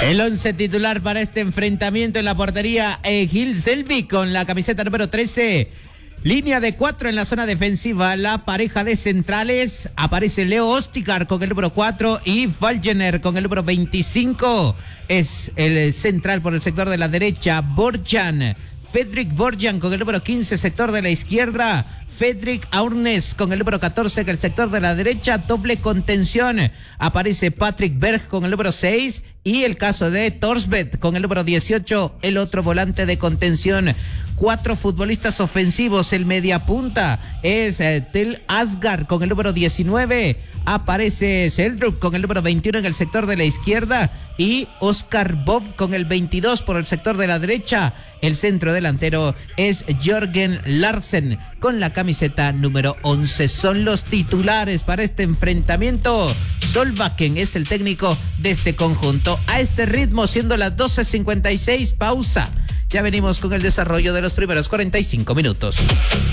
El 11 titular para este enfrentamiento en la portería, Gil Selby con la camiseta número 13. Línea de 4 en la zona defensiva, la pareja de centrales. Aparece Leo Ostigar con el número 4 y Falgener con el número 25. Es el central por el sector de la derecha, Borjan. Fedrik Borjan con el número 15, sector de la izquierda. Fedrik Aurnes con el número 14 en el sector de la derecha, doble contención. Aparece Patrick Berg con el número 6 y el caso de Torsbeth con el número 18, el otro volante de contención. 4 futbolistas ofensivos, el mediapunta es Tel Asgar con el número 19. Aparece Seldrup con el número 21 en el sector de la izquierda y Oscar Bob con el 22 por el sector de la derecha. El centro delantero es Jørgen Larsen con la camiseta número 11. Son los titulares para este enfrentamiento. Solbakken es el técnico de este conjunto. A este ritmo, siendo las 12:56, pausa. Ya venimos con el desarrollo de los primeros 45 minutos.